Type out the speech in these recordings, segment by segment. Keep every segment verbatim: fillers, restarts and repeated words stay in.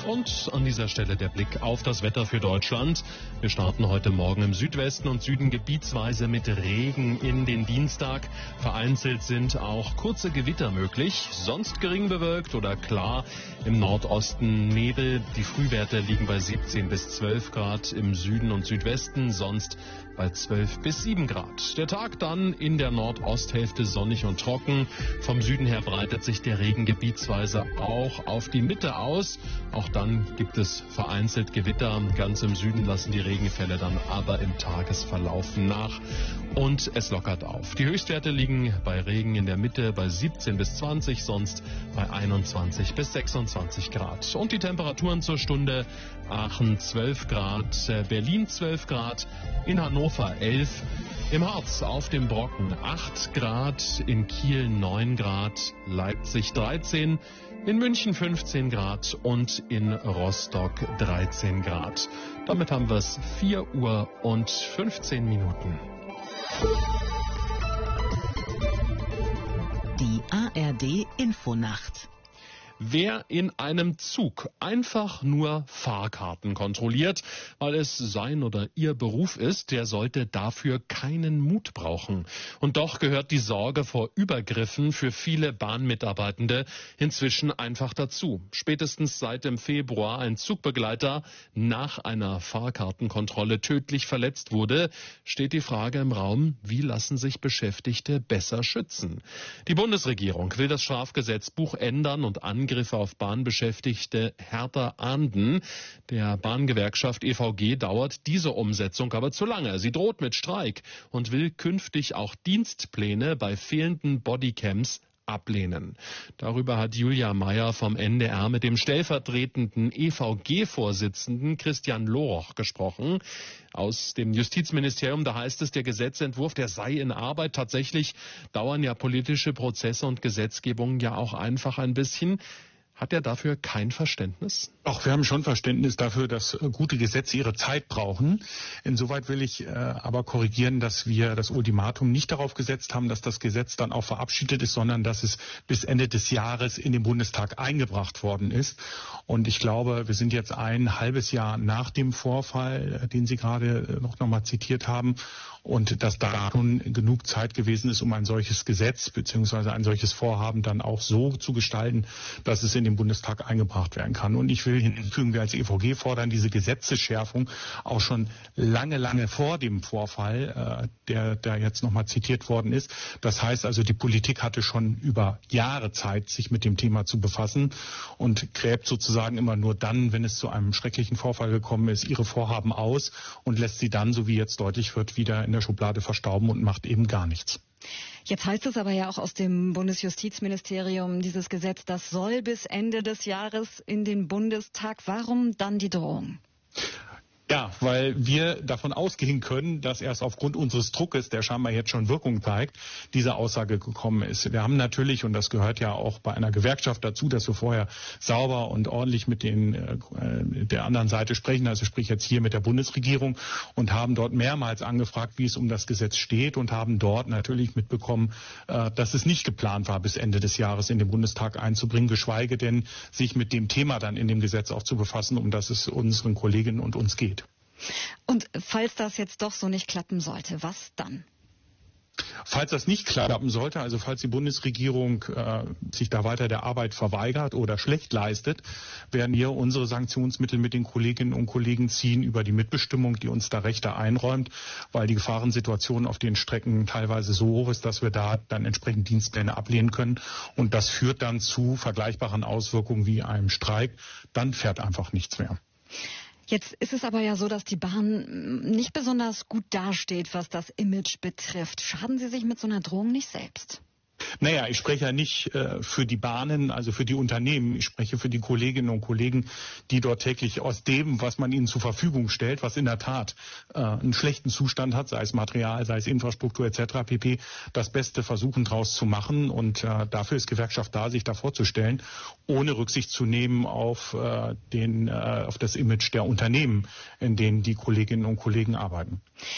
Und an dieser Stelle der Blick auf das Wetter für Deutschland. Wir starten heute Morgen im Südwesten und Süden gebietsweise mit Regen in den Dienstag. Vereinzelt sind auch kurze Gewitter möglich, sonst gering bewölkt oder klar. Im Nordosten Nebel. Die Frühwerte liegen bei siebzehn bis zwölf Grad im Süden und Südwesten, sonst bei zwölf bis sieben Grad. Der Tag dann in der Nordosthälfte sonnig und trocken. Vom Süden her breitet sich der Regen gebietsweise auch auf die Mitte aus. Auch dann gibt es vereinzelt Gewitter. Ganz im Süden lassen die Regenfälle dann aber im Tagesverlauf nach und es lockert auf. Die Höchstwerte liegen bei Regen in der Mitte bei siebzehn bis zwanzig, sonst bei einundzwanzig bis sechsundzwanzig Grad. Und die Temperaturen zur Stunde: Aachen zwölf Grad, Berlin zwölf Grad, in Hannover elf, im Harz auf dem Brocken acht Grad, in Kiel neun Grad, Leipzig dreizehn, in München fünfzehn Grad und in Rostock dreizehn Grad. Damit haben wir es vier Uhr und fünfzehn Minuten. Die A R D Infonacht. Wer in einem Zug einfach nur Fahrkarten kontrolliert, weil es sein oder ihr Beruf ist, der sollte dafür keinen Mut brauchen. Und doch gehört die Sorge vor Übergriffen für viele Bahnmitarbeitende inzwischen einfach dazu. Spätestens seit dem Februar ein Zugbegleiter nach einer Fahrkartenkontrolle tödlich verletzt wurde, steht die Frage im Raum, wie lassen sich Beschäftigte besser schützen? Die Bundesregierung will das Strafgesetzbuch ändern und Angriffe auf Bahnbeschäftigte härter ahnden. Der Bahngewerkschaft E V G dauert diese Umsetzung aber zu lange. Sie droht mit Streik und will künftig auch Dienstpläne bei fehlenden Bodycams ablehnen. Darüber hat Julia Meyer vom N D R mit dem stellvertretenden E V G-Vorsitzenden Christian Loroch gesprochen. Aus dem Justizministerium, da heißt es, der Gesetzentwurf, der sei in Arbeit. Tatsächlich dauern ja politische Prozesse und Gesetzgebungen ja auch einfach ein bisschen. Hat er dafür kein Verständnis? Doch, wir haben schon Verständnis dafür, dass gute Gesetze ihre Zeit brauchen. Insoweit will ich äh, aber korrigieren, dass wir das Ultimatum nicht darauf gesetzt haben, dass das Gesetz dann auch verabschiedet ist, sondern dass es bis Ende des Jahres in den Bundestag eingebracht worden ist. Und ich glaube, wir sind jetzt ein halbes Jahr nach dem Vorfall, den Sie gerade noch, noch mal zitiert haben. Und dass da schon genug Zeit gewesen ist, um ein solches Gesetz bzw. ein solches Vorhaben dann auch so zu gestalten, dass es in den Bundestag eingebracht werden kann. Und ich will hinzufügen, wir als E V G fordern diese Gesetzesschärfung auch schon lange, lange vor dem Vorfall, äh, der da jetzt nochmal zitiert worden ist. Das heißt also, die Politik hatte schon über Jahre Zeit, sich mit dem Thema zu befassen und gräbt sozusagen immer nur dann, wenn es zu einem schrecklichen Vorfall gekommen ist, ihre Vorhaben aus und lässt sie dann, so wie jetzt deutlich wird, wieder in der Schublade verstauben und macht eben gar nichts. Jetzt heißt es aber ja auch aus dem Bundesjustizministerium, dieses Gesetz, das soll bis Ende des Jahres in den Bundestag. Warum dann die Drohung? Ja, weil wir davon ausgehen können, dass erst aufgrund unseres Druckes, der scheinbar jetzt schon Wirkung zeigt, diese Aussage gekommen ist. Wir haben natürlich, und das gehört ja auch bei einer Gewerkschaft dazu, dass wir vorher sauber und ordentlich mit den, äh, der anderen Seite sprechen, also sprich jetzt hier mit der Bundesregierung, und haben dort mehrmals angefragt, wie es um das Gesetz steht, und haben dort natürlich mitbekommen, äh, dass es nicht geplant war, bis Ende des Jahres in den Bundestag einzubringen, geschweige denn sich mit dem Thema dann in dem Gesetz auch zu befassen, um das es unseren Kolleginnen und uns geht. Und falls das jetzt doch so nicht klappen sollte, was dann? Falls das nicht klappen sollte, also falls die Bundesregierung äh, sich da weiter der Arbeit verweigert oder schlecht leistet, werden wir unsere Sanktionsmittel mit den Kolleginnen und Kollegen ziehen über die Mitbestimmung, die uns da Rechte einräumt, weil die Gefahrensituation auf den Strecken teilweise so hoch ist, dass wir da dann entsprechend Dienstpläne ablehnen können. Und das führt dann zu vergleichbaren Auswirkungen wie einem Streik. Dann fährt einfach nichts mehr. Jetzt ist es aber ja so, dass die Bahn nicht besonders gut dasteht, was das Image betrifft. Schaden Sie sich mit so einer Drohung nicht selbst? Naja, ich spreche ja nicht äh, für die Bahnen, also für die Unternehmen. Ich spreche für die Kolleginnen und Kollegen, die dort täglich aus dem, was man ihnen zur Verfügung stellt, was in der Tat äh, einen schlechten Zustand hat, sei es Material, sei es Infrastruktur et cetera pp., das Beste versuchen draus zu machen. Und äh, dafür ist Gewerkschaft da, sich da vorzustellen, ohne Rücksicht zu nehmen auf, äh, den, äh, auf das Image der Unternehmen, in denen die Kolleginnen und Kollegen arbeiten.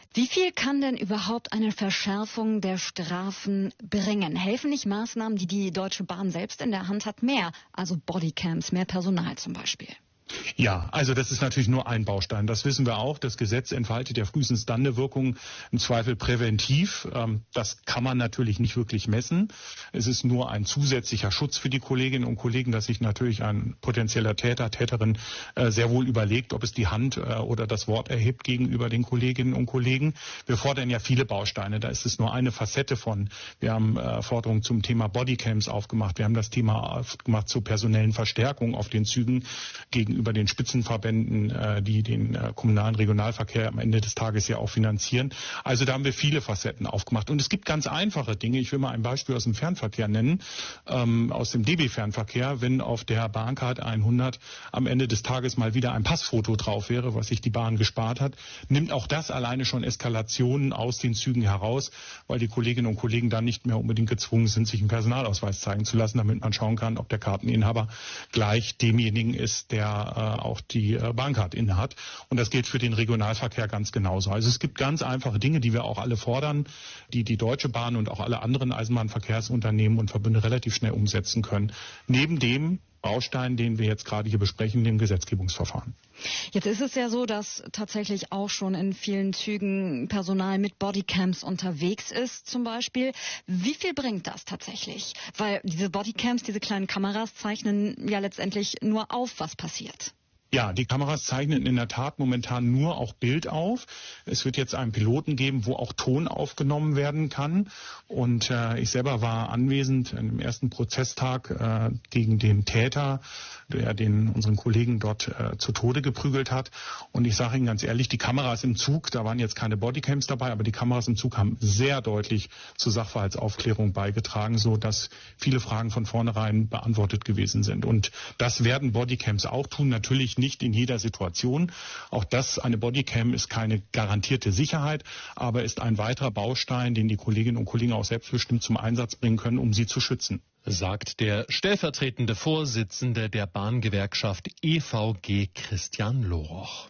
Wie viel kann denn überhaupt eine Verschärfung der Strafen bringen? Helfen nicht Maßnahmen, die die Deutsche Bahn selbst in der Hand hat, mehr? Also Bodycams, mehr Personal zum Beispiel. Ja, also das ist natürlich nur ein Baustein. Das wissen wir auch. Das Gesetz entfaltet ja frühestens dann eine Wirkung, im Zweifel präventiv. Das kann man natürlich nicht wirklich messen. Es ist nur ein zusätzlicher Schutz für die Kolleginnen und Kollegen, dass sich natürlich ein potenzieller Täter, Täterin sehr wohl überlegt, ob es die Hand oder das Wort erhebt gegenüber den Kolleginnen und Kollegen. Wir fordern ja viele Bausteine. Da ist es nur eine Facette von. Wir haben Forderungen zum Thema Bodycams aufgemacht. Wir haben das Thema aufgemacht zur personellen Verstärkung auf den Zügen gegenüber über den Spitzenverbänden, die den kommunalen Regionalverkehr am Ende des Tages ja auch finanzieren. Also da haben wir viele Facetten aufgemacht. Und es gibt ganz einfache Dinge. Ich will mal ein Beispiel aus dem Fernverkehr nennen, ähm, aus dem D B-Fernverkehr. Wenn auf der Bahncard hundert am Ende des Tages mal wieder ein Passfoto drauf wäre, was sich die Bahn gespart hat, nimmt auch das alleine schon Eskalationen aus den Zügen heraus, weil die Kolleginnen und Kollegen dann nicht mehr unbedingt gezwungen sind, sich einen Personalausweis zeigen zu lassen, damit man schauen kann, ob der Karteninhaber gleich demjenigen ist, der auch die Bahncard innehat. Und das gilt für den Regionalverkehr ganz genauso. Also es gibt ganz einfache Dinge, die wir auch alle fordern, die die Deutsche Bahn und auch alle anderen Eisenbahnverkehrsunternehmen und Verbünde relativ schnell umsetzen können. Neben dem Baustein, den wir jetzt gerade hier besprechen, dem Gesetzgebungsverfahren. Jetzt ist es ja so, dass tatsächlich auch schon in vielen Zügen Personal mit Bodycams unterwegs ist zum Beispiel. Wie viel bringt das tatsächlich? Weil diese Bodycams, diese kleinen Kameras zeichnen ja letztendlich nur auf, was passiert. Ja, die Kameras zeichnen in der Tat momentan nur auch Bild auf. Es wird jetzt einen Piloten geben, wo auch Ton aufgenommen werden kann. Und äh, ich selber war anwesend an dem ersten Prozesstag äh, gegen den Täter, der den unseren Kollegen dort äh, zu Tode geprügelt hat. Und ich sage Ihnen ganz ehrlich, die Kameras im Zug, da waren jetzt keine Bodycams dabei, aber die Kameras im Zug haben sehr deutlich zur Sachverhaltsaufklärung beigetragen, so dass viele Fragen von vornherein beantwortet gewesen sind. Und das werden Bodycams auch tun, natürlich nicht in jeder Situation. Auch das, eine Bodycam ist keine garantierte Sicherheit, aber ist ein weiterer Baustein, den die Kolleginnen und Kollegen auch selbstbestimmt zum Einsatz bringen können, um sie zu schützen. Sagt der stellvertretende Vorsitzende der Bahngewerkschaft E V G, Christian Loroch.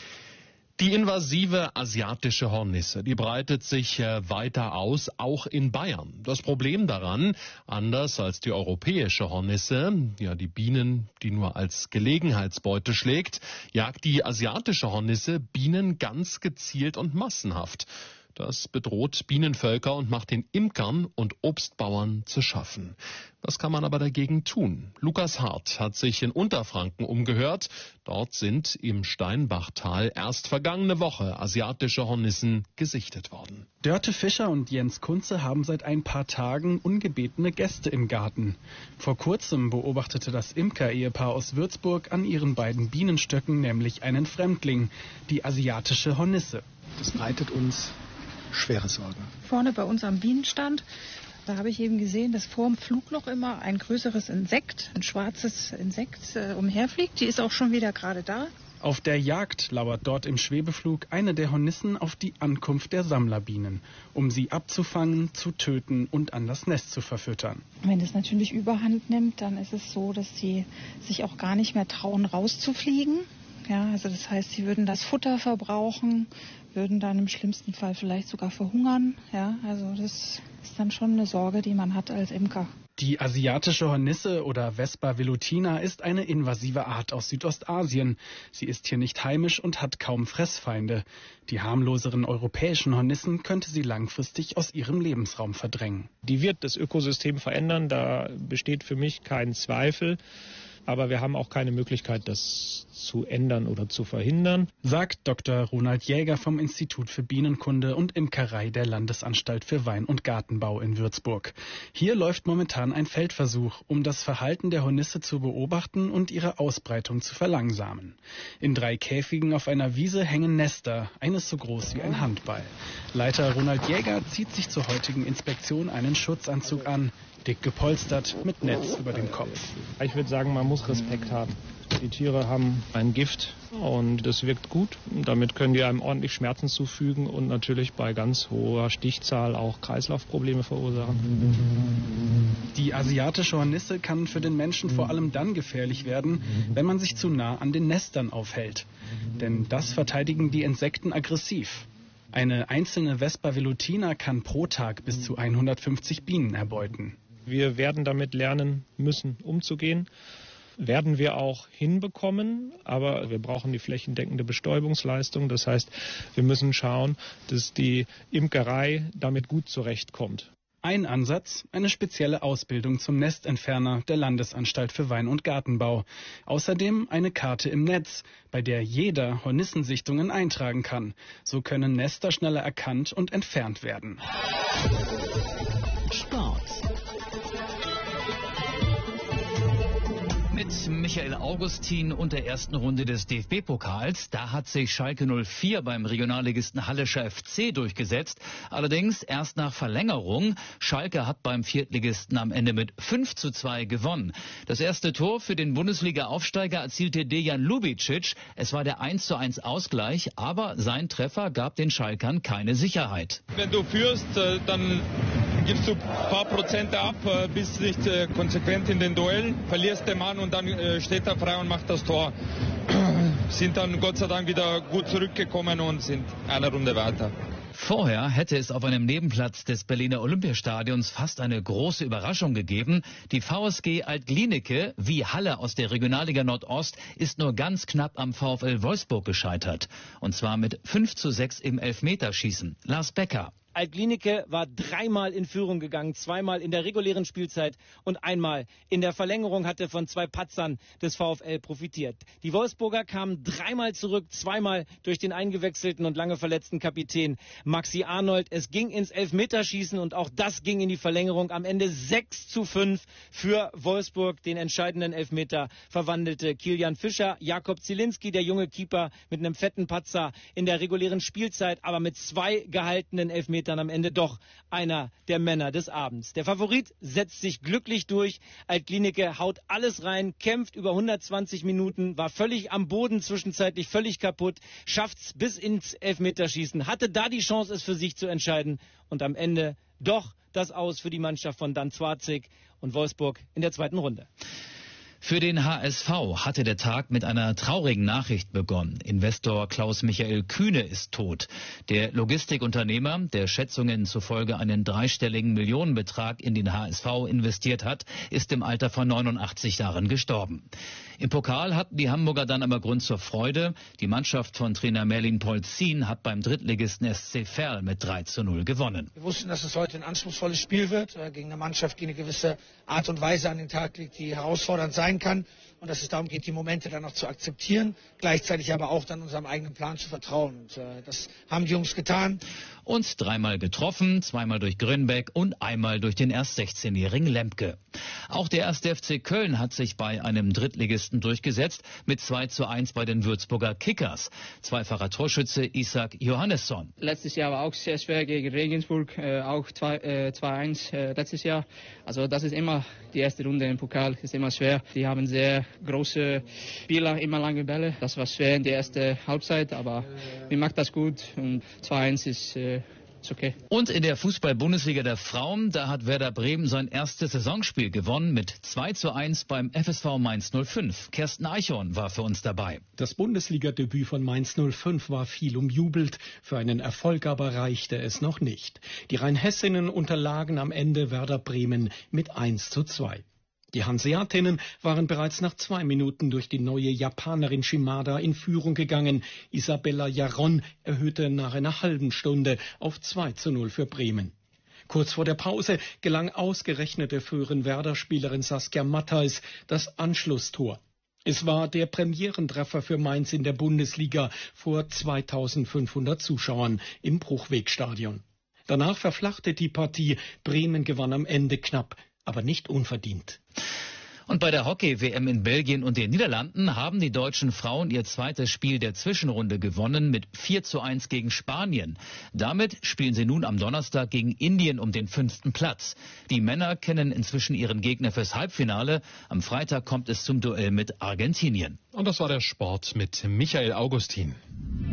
Die invasive asiatische Hornisse, die breitet sich äh, weiter aus, auch in Bayern. Das Problem daran, anders als die europäische Hornisse, ja die Bienen, die nur als Gelegenheitsbeute schlägt, jagt die asiatische Hornisse Bienen ganz gezielt und massenhaft. Das bedroht Bienenvölker und macht den Imkern und Obstbauern zu schaffen. Was kann man aber dagegen tun? Lukas Hart hat sich in Unterfranken umgehört. Dort sind im Steinbachtal erst vergangene Woche asiatische Hornissen gesichtet worden. Dörte Fischer und Jens Kunze haben seit ein paar Tagen ungebetene Gäste im Garten. Vor kurzem beobachtete das Imker-Ehepaar aus Würzburg an ihren beiden Bienenstöcken nämlich einen Fremdling, die asiatische Hornisse. Das bereitet uns schwere Sorgen. Vorne bei uns am Bienenstand, da habe ich eben gesehen, dass vor dem Flugloch immer ein größeres Insekt, ein schwarzes Insekt äh, umherfliegt. Die ist auch schon wieder gerade da. Auf der Jagd lauert dort im Schwebeflug eine der Hornissen auf die Ankunft der Sammlerbienen, um sie abzufangen, zu töten und an das Nest zu verfüttern. Wenn es natürlich Überhand nimmt, dann ist es so, dass sie sich auch gar nicht mehr trauen, rauszufliegen. Ja, also das heißt, sie würden das Futter verbrauchen, würden dann im schlimmsten Fall vielleicht sogar verhungern. Ja, also das ist dann schon eine Sorge, die man hat als Imker. Die asiatische Hornisse oder Vespa velutina ist eine invasive Art aus Südostasien. Sie ist hier nicht heimisch und hat kaum Fressfeinde. Die harmloseren europäischen Hornissen könnte sie langfristig aus ihrem Lebensraum verdrängen. Die wird das Ökosystem verändern, da besteht für mich kein Zweifel. Aber wir haben auch keine Möglichkeit, das zu ändern oder zu verhindern, sagt Doktor Ronald Jäger vom Institut für Bienenkunde und Imkerei der Landesanstalt für Wein- und Gartenbau in Würzburg. Hier läuft momentan ein Feldversuch, um das Verhalten der Hornisse zu beobachten und ihre Ausbreitung zu verlangsamen. In drei Käfigen auf einer Wiese hängen Nester, eines so groß wie ein Handball. Leiter Ronald Jäger zieht sich zur heutigen Inspektion einen Schutzanzug an, dick gepolstert, mit Netz über dem Kopf. Ich würde sagen, man muss Respekt haben. Die Tiere haben ein Gift und das wirkt gut. Damit können die einem ordentlich Schmerzen zufügen und natürlich bei ganz hoher Stichzahl auch Kreislaufprobleme verursachen. Die asiatische Hornisse kann für den Menschen vor allem dann gefährlich werden, wenn man sich zu nah an den Nestern aufhält. Denn das verteidigen die Insekten aggressiv. Eine einzelne Vespa velutina kann pro Tag bis zu hundertfünfzig Bienen erbeuten. Wir werden damit lernen müssen, umzugehen. Werden wir auch hinbekommen, aber wir brauchen die flächendeckende Bestäubungsleistung. Das heißt, wir müssen schauen, dass die Imkerei damit gut zurechtkommt. Ein Ansatz, eine spezielle Ausbildung zum Nestentferner der Landesanstalt für Wein- und Gartenbau. Außerdem eine Karte im Netz, bei der jeder Hornissensichtungen eintragen kann. So können Nester schneller erkannt und entfernt werden. Sport. Mit Michael Augustin und der ersten Runde des D F B-Pokals. Da hat sich Schalke null vier beim Regionalligisten Hallischer F C durchgesetzt. Allerdings erst nach Verlängerung. Schalke hat beim Viertligisten am Ende mit fünf zu zwei gewonnen. Das erste Tor für den Bundesliga-Aufsteiger erzielte Dejan Lubicic. Es war der eins zu eins Ausgleich, aber sein Treffer gab den Schalkern keine Sicherheit. Wenn du führst, dann gibst du ein paar Prozente ab, bist nicht konsequent in den Duellen, verlierst den Mann und dann steht er frei und macht das Tor. Sind dann Gott sei Dank wieder gut zurückgekommen und sind eine Runde weiter. Vorher hätte es auf einem Nebenplatz des Berliner Olympiastadions fast eine große Überraschung gegeben. Die V S G Alt-Glienicke, wie Halle aus der Regionalliga Nordost, ist nur ganz knapp am VfL Wolfsburg gescheitert. Und zwar mit fünf zu sechs im Elfmeterschießen. Lars Becker. Alt-Glienicke war dreimal in Führung gegangen, zweimal in der regulären Spielzeit und einmal in der Verlängerung, hatte von zwei Patzern des VfL profitiert. Die Wolfsburger kamen dreimal zurück, zweimal durch den eingewechselten und lange verletzten Kapitän Maxi Arnold. Es ging ins Elfmeterschießen und auch das ging in die Verlängerung. Am Ende sechs zu fünf für Wolfsburg. Den entscheidenden Elfmeter verwandelte Kilian Fischer. Jakob Zielinski, der junge Keeper, mit einem fetten Patzer in der regulären Spielzeit, aber mit zwei gehaltenen Elfmetern dann am Ende doch einer der Männer des Abends. Der Favorit setzt sich glücklich durch. Alt-Glienicke haut alles rein, kämpft über hundertzwanzig Minuten, war völlig am Boden, zwischenzeitlich völlig kaputt, schafft's bis ins Elfmeterschießen, hatte da die Chance, es für sich zu entscheiden und am Ende doch das Aus für die Mannschaft von Dan Zwarzig und Wolfsburg in der zweiten Runde. Für den H S V hatte der Tag mit einer traurigen Nachricht begonnen. Investor Klaus-Michael Kühne ist tot. Der Logistikunternehmer, der Schätzungen zufolge einen dreistelligen Millionenbetrag in den H S V investiert hat, ist im Alter von neunundachtzig Jahren gestorben. Im Pokal hatten die Hamburger dann aber Grund zur Freude. Die Mannschaft von Trainer Merlin Polzin hat beim Drittligisten S C Verl mit drei zu null gewonnen. Wir wussten, dass es heute ein anspruchsvolles Spiel wird, gegen eine Mannschaft, die eine gewisse Art und Weise an den Tag legt, die herausfordernd sein kann und dass es darum geht, die Momente dann noch zu akzeptieren, gleichzeitig aber auch dann unserem eigenen Plan zu vertrauen. Und äh, das haben die Jungs getan. Und dreimal getroffen, zweimal durch Grünbeck und einmal durch den erst sechzehnjährigen Lemke. Auch der erste F C Köln hat sich bei einem Drittligisten durchgesetzt mit zwei zu eins bei den Würzburger Kickers. Zweifacher Torschütze Isaac Johannesson. Letztes Jahr war auch sehr schwer gegen Regensburg, äh, auch zwei eins äh, letztes Jahr. Also das ist immer die erste Runde im Pokal, ist immer schwer. Die haben sehr große Spieler, immer lange Bälle. Das war schwer in der ersten Halbzeit, aber wir machen das gut und zwei eins ist äh, Ist okay. Und in der Fußball-Bundesliga der Frauen, da hat Werder Bremen sein erstes Saisonspiel gewonnen mit zwei zu eins beim F S V Mainz null fünf. Kersten Eichhorn war für uns dabei. Das Bundesliga-Debüt von Mainz null fünf war viel umjubelt. Für einen Erfolg aber reichte es noch nicht. Die Rheinhessinnen unterlagen am Ende Werder Bremen mit eins zu zwei. Die Hanseatinnen waren bereits nach zwei Minuten durch die neue Japanerin Shimada in Führung gegangen. Isabella Jaron erhöhte nach einer halben Stunde auf zwei zu null für Bremen. Kurz vor der Pause gelang ausgerechnet der früheren Werder-Spielerin Saskia Matthijs das Anschlusstor. Es war der Premierentreffer für Mainz in der Bundesliga vor zweitausendfünfhundert Zuschauern im Bruchwegstadion. Danach verflachte die Partie. Bremen gewann am Ende knapp, aber nicht unverdient. Und bei der Hockey-W M in Belgien und den Niederlanden haben die deutschen Frauen ihr zweites Spiel der Zwischenrunde gewonnen mit vier zu eins gegen Spanien. Damit spielen sie nun am Donnerstag gegen Indien um den fünften Platz. Die Männer kennen inzwischen ihren Gegner fürs Halbfinale. Am Freitag kommt es zum Duell mit Argentinien. Und das war der Sport mit Michael Augustin.